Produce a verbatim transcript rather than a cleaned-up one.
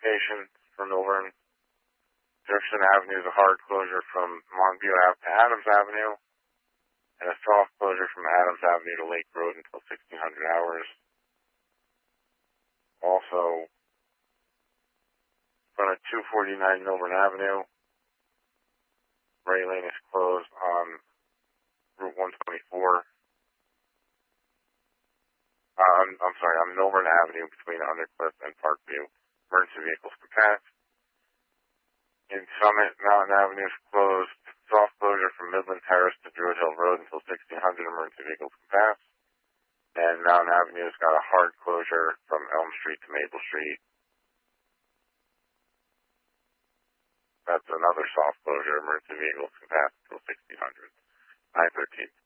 location for Milburn. Jefferson Avenue is a hard closure from Montview Ave to Adams Avenue, and a soft closure from Adams Avenue to Lake Road until sixteen hundred hours. Also, in front of two forty-nine Milburn Avenue, right lane is closed on Route one twenty-four. Uh, I'm, I'm sorry, on Milburn Avenue between Undercliff and Parkview. Emergency vehicles can pass. In Summit, Mountain Avenue is closed. Soft closure from Midland Terrace to Druid Hill Road until sixteen hundred. Emergency vehicles can pass. And Mountain Avenue has got a hard closure from Elm Street to Maple Street. That's another soft closure. Emergency vehicles can pass until sixteen hundred. nine thirteen.